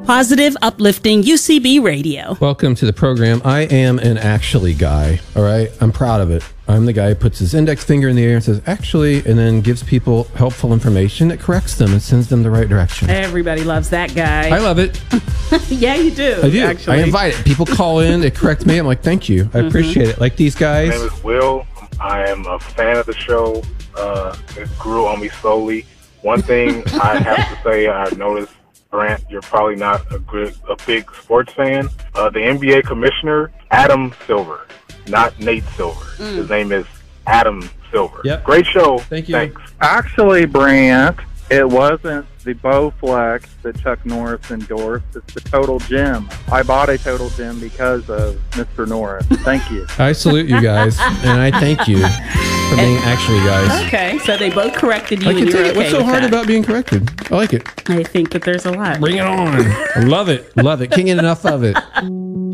Positive, uplifting UCB radio. Welcome to the program. I am an actually guy, all right? I'm proud of it. I'm the guy who puts his index finger in the air and says, actually, and then gives people helpful information that corrects them and sends them the right direction. Everybody loves that guy. I love it. Yeah, you do. I do. Actually. I invite it. People call in, they correct me. I'm like, thank you. I appreciate it. Like these guys. My name is Will. I am a fan of the show. It grew on me slowly. One thing I have to say, I've noticed, Grant, you're probably not a big sports fan. The NBA commissioner, Adam Silver, not Nate Silver. His name is Adam Silver. Yep. Great show. Thank you. Thanks. Actually, Brant, it wasn't the Bowflex that Chuck Norris endorsed. It's the Total Gym. I bought a Total Gym because of Mr. Norris. Thank you. I salute you guys, and I thank you for being actually guys. Okay, so they both corrected you. I can and tell you're you, okay what's so with hard that. about being corrected? I like it. I think that there's a lot. Bring it on. I love it. Love it. Can't get enough of it.